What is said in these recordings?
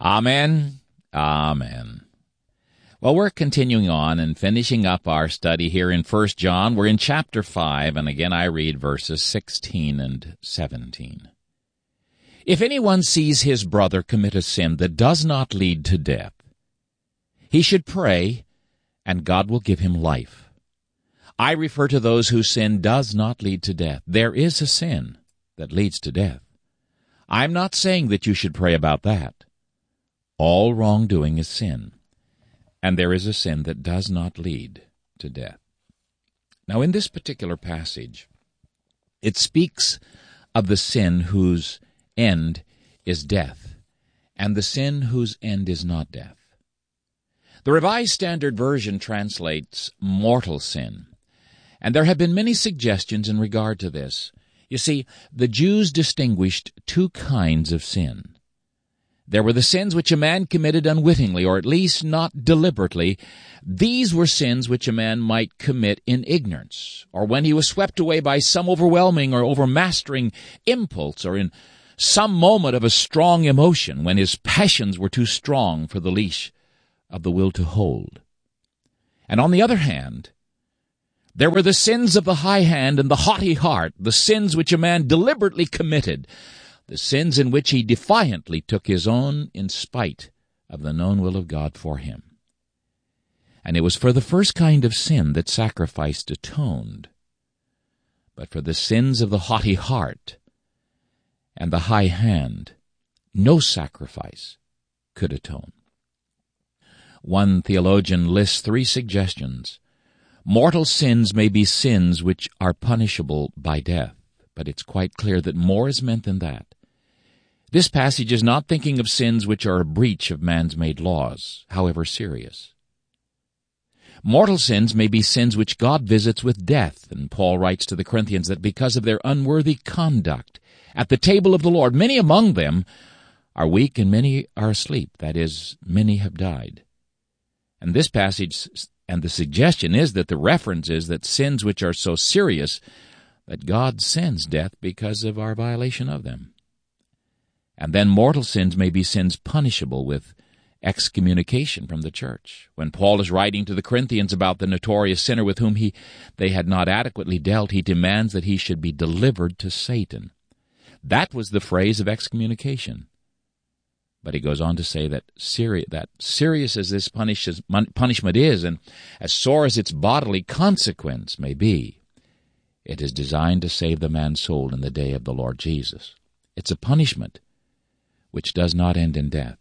Amen. Amen. Well, we're continuing on and finishing up our study here in 1 John. We're in chapter 5, and again I read verses 16 and 17. If anyone sees his brother commit a sin that does not lead to death, he should pray, and God will give him life. I refer to those whose sin does not lead to death. There is a sin that leads to death. I'm not saying that you should pray about that. All wrongdoing is sin, and there is a sin that does not lead to death. Now, in this particular passage, it speaks of the sin whose end is death, and the sin whose end is not death. The Revised Standard Version translates mortal sin, and there have been many suggestions in regard to this. You see, the Jews distinguished two kinds of sin. There were the sins which a man committed unwittingly, or at least not deliberately. These were sins which a man might commit in ignorance, or when he was swept away by some overwhelming or overmastering impulse, or in some moment of a strong emotion, when his passions were too strong for the leash of the will to hold. And on the other hand, there were the sins of the high hand and the haughty heart, the sins which a man deliberately committed, the sins in which he defiantly took his own in spite of the known will of God for him. And it was for the first kind of sin that sacrifice atoned, but for the sins of the haughty heart and the high hand, no sacrifice could atone. One theologian lists 3 suggestions. Mortal sins may be sins which are punishable by death, but it's quite clear that more is meant than that. This passage is not thinking of sins which are a breach of man's made laws, however serious. Mortal sins may be sins which God visits with death, and Paul writes to the Corinthians that because of their unworthy conduct at the table of the Lord, many among them are weak and many are asleep. That is, many have died. And this passage, and the suggestion is that the reference is that sins which are so serious that God sends death because of our violation of them. And then mortal sins may be sins punishable with excommunication from the church. When Paul is writing to the Corinthians about the notorious sinner with whom they had not adequately dealt, he demands that he should be delivered to Satan. That was the phrase of excommunication. But he goes on to say that serious as this punishment is, and as sore as its bodily consequence may be, it is designed to save the man's soul in the day of the Lord Jesus. It's a punishment which does not end in death.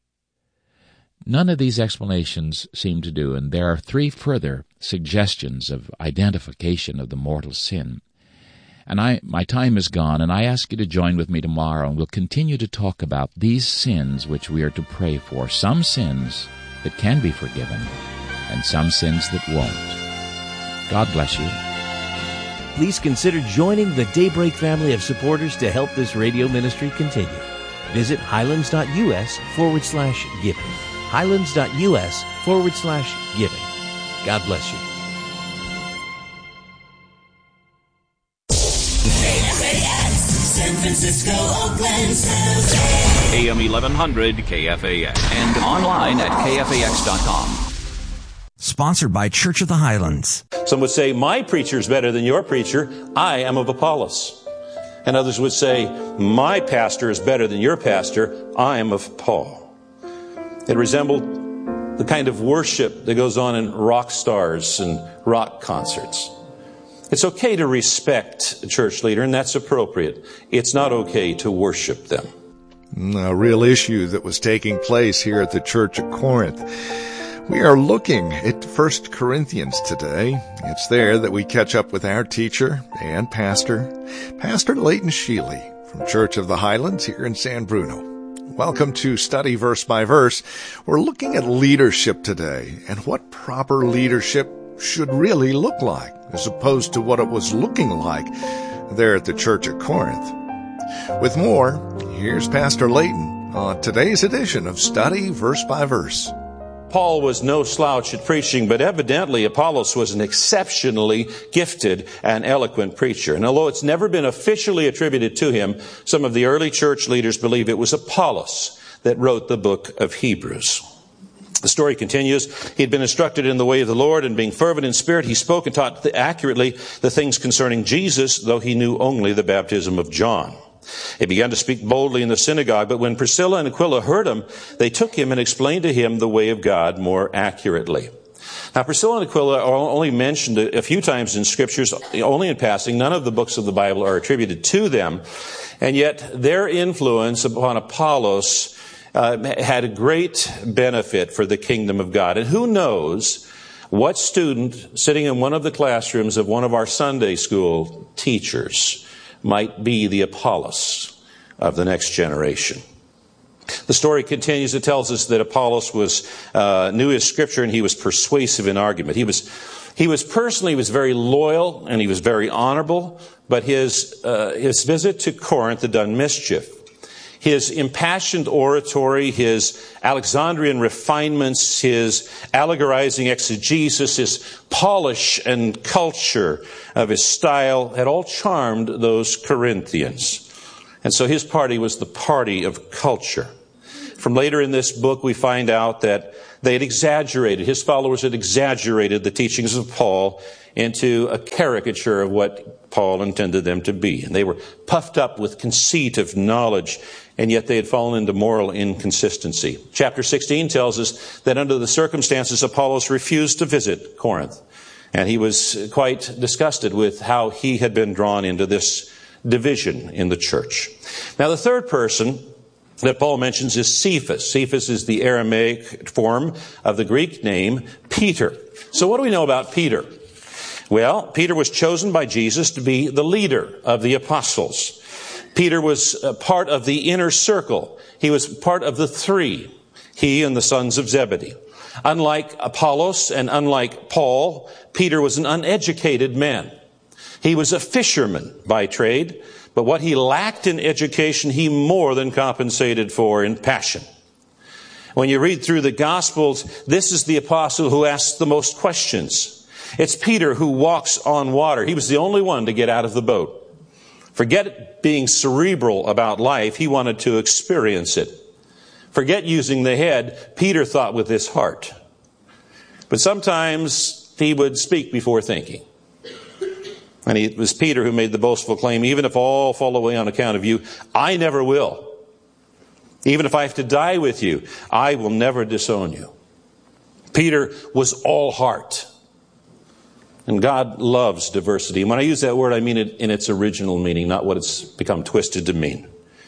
None of these explanations seem to do, and there are 3 further suggestions of identification of the mortal sin. And my time is gone, and I ask you to join with me tomorrow, and we'll continue to talk about these sins which we are to pray for. Some sins that can be forgiven, and some sins that won't. God bless you. Please consider joining the Daybreak family of supporters to help this radio ministry continue. Visit highlands.us/giving. highlands.us/giving. God bless you. KFAX, San Francisco, Oakland, San Jose. AM 1100 KFAX and online at KFAX.com. Sponsored by Church of the Highlands. Some would say, my preacher is better than your preacher. I am of Apollos. And others would say, my pastor is better than your pastor. I am of Paul. It resembled the kind of worship that goes on in rock stars and rock concerts. It's okay to respect a church leader, and that's appropriate. It's not okay to worship them. A real issue that was taking place here at the Church of Corinth. We are looking at 1 Corinthians today. It's there that we catch up with our teacher and pastor, Pastor Leighton Sheely from Church of the Highlands here in San Bruno. Welcome to Study Verse by Verse. We're looking at leadership today and what proper leadership should really look like, as opposed to what it was looking like there at the Church of Corinth. With more, here's Pastor Leighton on today's edition of Study Verse by Verse. Paul was no slouch at preaching, but evidently Apollos was an exceptionally gifted and eloquent preacher. And although it's never been officially attributed to him, some of the early church leaders believe it was Apollos that wrote the book of Hebrews. The story continues. He had been instructed in the way of the Lord, and being fervent in spirit, he spoke and taught accurately the things concerning Jesus, though he knew only the baptism of John. He began to speak boldly in the synagogue, but when Priscilla and Aquila heard him, they took him and explained to him the way of God more accurately. Now, Priscilla and Aquila are only mentioned a few times in Scriptures, only in passing. None of the books of the Bible are attributed to them, and yet their influence upon Apollos had a great benefit for the kingdom of God. And who knows what student sitting in one of the classrooms of one of our Sunday school teachers might be the Apollos of the next generation. The story continues. It tells us that Apollos knew his Scripture, and he was persuasive in argument. He was very loyal, and he was very honorable, but his visit to Corinth had done mischief. His impassioned oratory, his Alexandrian refinements, his allegorizing exegesis, his polish and culture of his style had all charmed those Corinthians. And so his party was the party of culture. From later in this book, we find out that they had exaggerated, his followers had exaggerated the teachings of Paul into a caricature of what Paul intended them to be. And they were puffed up with conceit of knowledge, and yet they had fallen into moral inconsistency. Chapter 16 tells us that under the circumstances, Apollos refused to visit Corinth. And he was quite disgusted with how he had been drawn into this division in the church. Now, the third person that Paul mentions is Cephas. Cephas is the Aramaic form of the Greek name Peter. So what do we know about Peter? Well, Peter was chosen by Jesus to be the leader of the apostles. Peter was part of the inner circle. He was part of the three, he and the sons of Zebedee. Unlike Apollos and unlike Paul, Peter was an uneducated man. He was a fisherman by trade, but what he lacked in education, he more than compensated for in passion. When you read through the Gospels, this is the apostle who asks the most questions. It's Peter who walks on water. He was the only one to get out of the boat. Forget being cerebral about life. He wanted to experience it. Forget using the head. Peter thought with his heart. But sometimes he would speak before thinking. And it was Peter who made the boastful claim, even if all fall away on account of you, I never will. Even if I have to die with you, I will never disown you. Peter was all heart. And God loves diversity. And when I use that word, I mean it in its original meaning, not what it's become twisted to mean.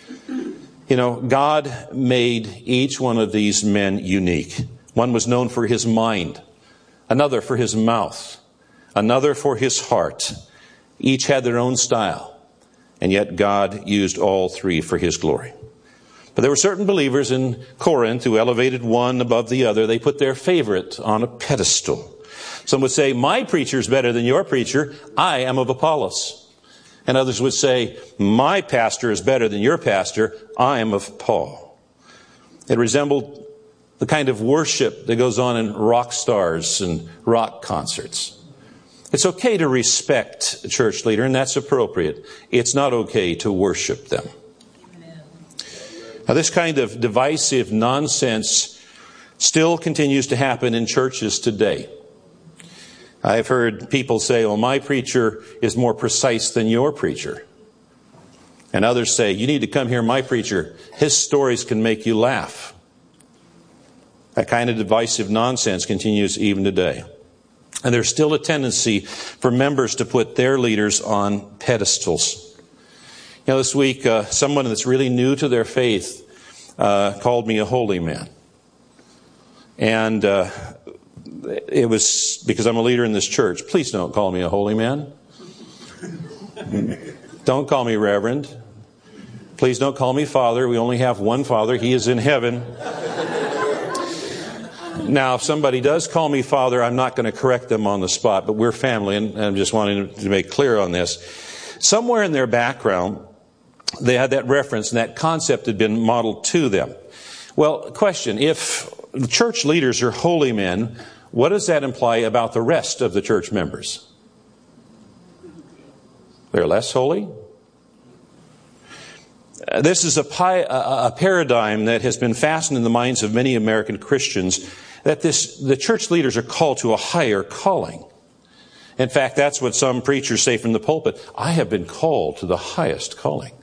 You know, God made each one of these men unique. One was known for his mind, another for his mouth, another for his heart. Each had their own style, and yet God used all three for his glory. But there were certain believers in Corinth who elevated one above the other. They put their favorite on a pedestal. Some would say, my preacher is better than your preacher. I am of Apollos. And others would say, my pastor is better than your pastor. I am of Paul. It resembled the kind of worship that goes on in rock stars and rock concerts. It's okay to respect a church leader, and that's appropriate. It's not okay to worship them. Now, this kind of divisive nonsense still continues to happen in churches today. I've heard people say, well, my preacher is more precise than your preacher. And others say, you need to come hear my preacher. His stories can make you laugh. That kind of divisive nonsense continues even today. And there's still a tendency for members to put their leaders on pedestals. You know, this week, someone that's really new to their faith called me a holy man. And it was because I'm a leader in this church. Please don't call me a holy man. Don't call me reverend. Please don't call me father. We only have one father. He is in heaven. Now, if somebody does call me father, I'm not going to correct them on the spot, but we're family, and I'm just wanting to make clear on this. Somewhere in their background, they had that reference, and that concept had been modeled to them. Well, question, if the church leaders are holy men, what does that imply about the rest of the church members? They're less holy? This is a paradigm that has been fastened in the minds of many American Christians, that the church leaders are called to a higher calling. In fact, that's what some preachers say from the pulpit. I have been called to the highest calling.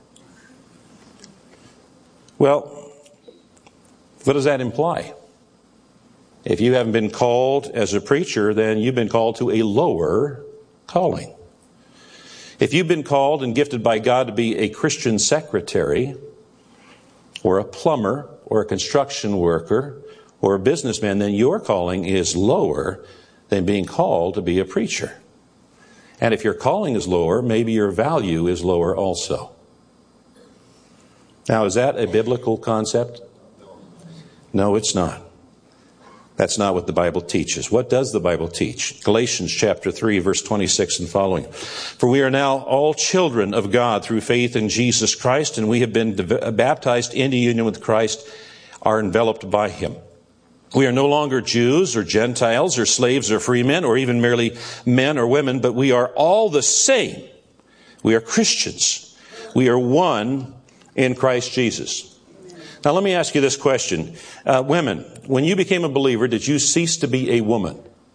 Well, what does that imply? If you haven't been called as a preacher, then you've been called to a lower calling. If you've been called and gifted by God to be a Christian secretary, or a plumber, or a construction worker, or a businessman, then your calling is lower than being called to be a preacher. And if your calling is lower, maybe your value is lower also. Now, is that a biblical concept? No, it's not. That's not what the Bible teaches. What does the Bible teach? Galatians chapter 3, verse 26 and following. For we are now all children of God through faith in Jesus Christ, and we have been baptized into union with Christ, are enveloped by Him. We are no longer Jews or Gentiles or slaves or free men or even merely men or women, but we are all the same. We are Christians. We are one in Christ Jesus. Now let me ask you this question. Women, when you became a believer, did you cease to be a woman?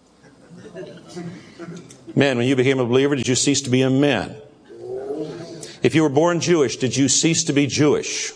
Men, when you became a believer, did you cease to be a man? If you were born Jewish, did you cease to be Jewish?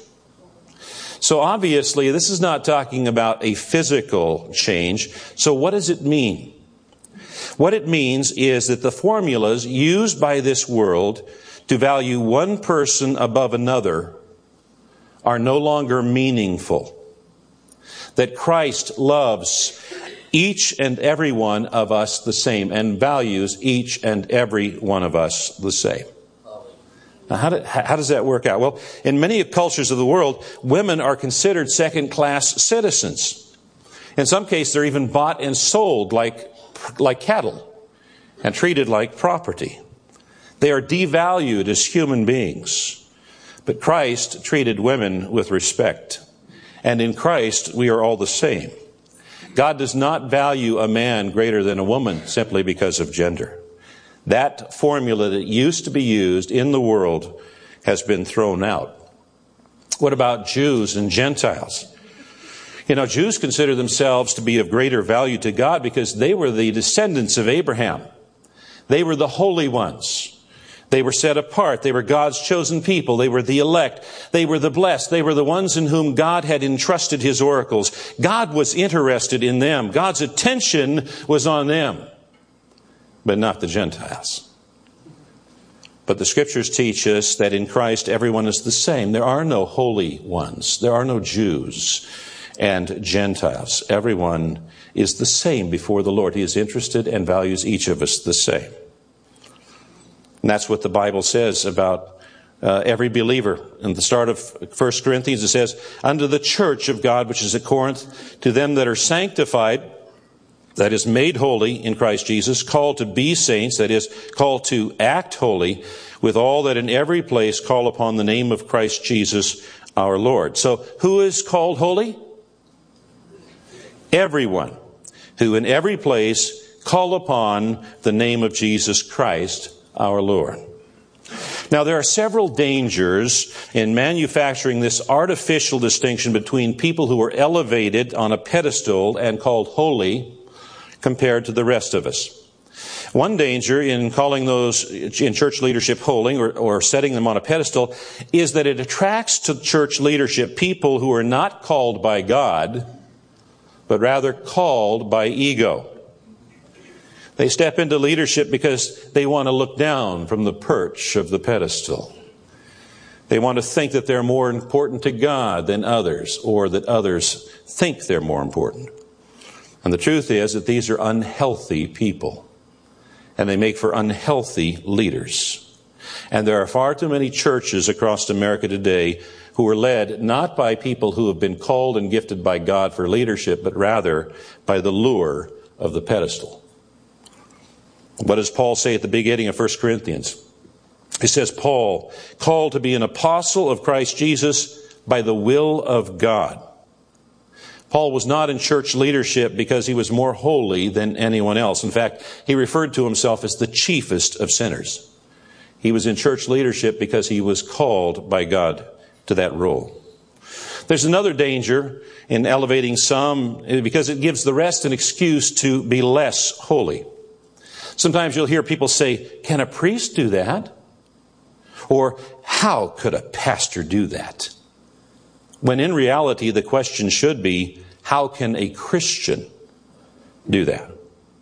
So obviously, this is not talking about a physical change. So what does it mean? What it means is that the formulas used by this world to value one person above another are no longer meaningful. That Christ loves each and every one of us the same and values each and every one of us the same. Now, how does that work out? Well, in many cultures of the world, women are considered second-class citizens. In some cases, they're even bought and sold like cattle and treated like property. They are devalued as human beings. But Christ treated women with respect. And in Christ, we are all the same. God does not value a man greater than a woman simply because of gender. That formula that used to be used in the world has been thrown out. What about Jews and Gentiles? You know, Jews consider themselves to be of greater value to God because they were the descendants of Abraham. They were the holy ones. They were set apart. They were God's chosen people. They were the elect. They were the blessed. They were the ones in whom God had entrusted His oracles. God was interested in them. God's attention was on them, but not the Gentiles. But the Scriptures teach us that in Christ everyone is the same. There are no holy ones. There are no Jews and Gentiles. Everyone is the same before the Lord. He is interested and values each of us the same. And that's what the Bible says about every believer. In the start of 1 Corinthians, it says, unto the church of God which is at Corinth, to them that are sanctified, that is made holy in Christ Jesus, called to be saints, that is called to act holy, with all that in every place call upon the name of Christ Jesus our Lord. So who is called holy? Everyone who in every place call upon the name of Jesus Christ our Lord. Now, there are several dangers in manufacturing this artificial distinction between people who are elevated on a pedestal and called holy compared to the rest of us. One danger in calling those in church leadership holy or setting them on a pedestal is that it attracts to church leadership people who are not called by God, but rather called by ego. They step into leadership because they want to look down from the perch of the pedestal. They want to think that they're more important to God than others, or that others think they're more important. And the truth is that these are unhealthy people, and they make for unhealthy leaders. And there are far too many churches across America today who are led not by people who have been called and gifted by God for leadership, but rather by the lure of the pedestal. What does Paul say at the beginning of 1 Corinthians? He says, Paul, called to be an apostle of Christ Jesus by the will of God. Paul was not in church leadership because he was more holy than anyone else. In fact, he referred to himself as the chiefest of sinners. He was in church leadership because he was called by God to that role. There's another danger in elevating some because it gives the rest an excuse to be less holy. Sometimes you'll hear people say, "Can a priest do that?" Or, "How could a pastor do that?" When in reality, the question should be, how can a Christian do that?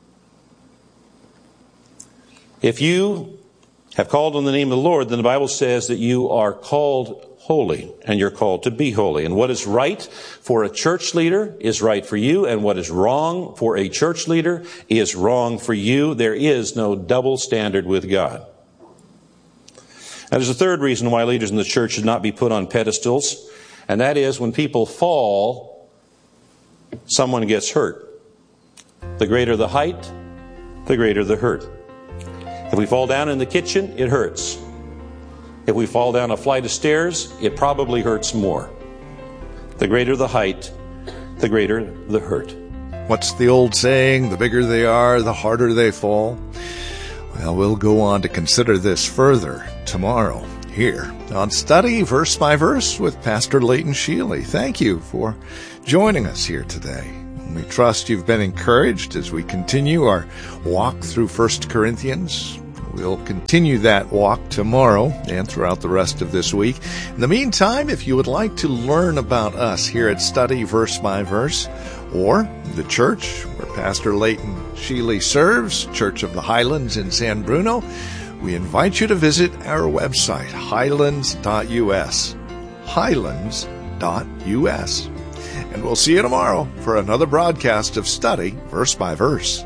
If you have called on the name of the Lord, then the Bible says that you are called holy, and you're called to be holy. And what is right for a church leader is right for you, and what is wrong for a church leader is wrong for you. There is no double standard with God. And there's a third reason why leaders in the church should not be put on pedestals, and that is when people fall, someone gets hurt. The greater the height, the greater the hurt. If we fall down in the kitchen, it hurts. If we fall down a flight of stairs, it probably hurts more. The greater the height, the greater the hurt. What's the old saying? The bigger they are, the harder they fall. Well, we'll go on to consider this further tomorrow here on Study Verse by Verse with Pastor Leighton Sheely. Thank you for joining us here today. We trust you've been encouraged as we continue our walk through 1 Corinthians. We'll continue that walk tomorrow and throughout the rest of this week. In the meantime, if you would like to learn about us here at Study Verse by Verse, or the church where Pastor Leighton Sheely serves, Church of the Highlands in San Bruno, we invite you to visit our website, highlands.us. highlands.us. And we'll see you tomorrow for another broadcast of Study Verse by Verse.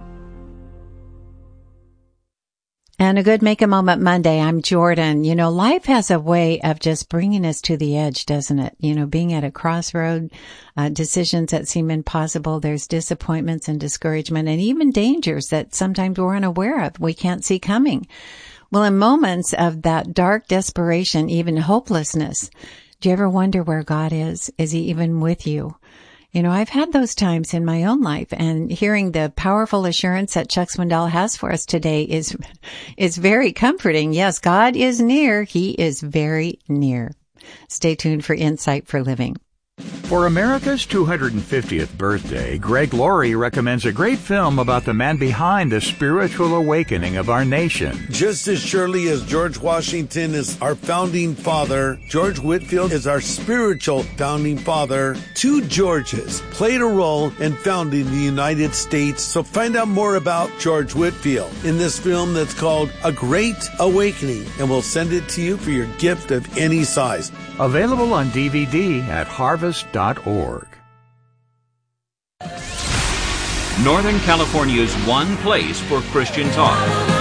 And a good Make a Moment Monday. I'm Jordan. You know, life has a way of just bringing us to the edge, doesn't it? You know, being at a crossroad, decisions that seem impossible. There's disappointments and discouragement and even dangers that sometimes we're unaware of. We can't see coming. Well, in moments of that dark desperation, even hopelessness, do you ever wonder where God is? Is he even with you? You know, I've had those times in my own life, and hearing the powerful assurance that Chuck Swindoll has for us today is very comforting. Yes, God is near. He is very near. Stay tuned for Insight for Living. For America's 250th birthday, Greg Laurie recommends a great film about the man behind the spiritual awakening of our nation. Just as surely as George Washington is our founding father, George Whitefield is our spiritual founding father. Two Georges played a role in founding the United States, so find out more about George Whitefield in this film that's called A Great Awakening, and we'll send it to you for your gift of any size. Available on DVD at harvest.org. Northern California's one place for Christian talk.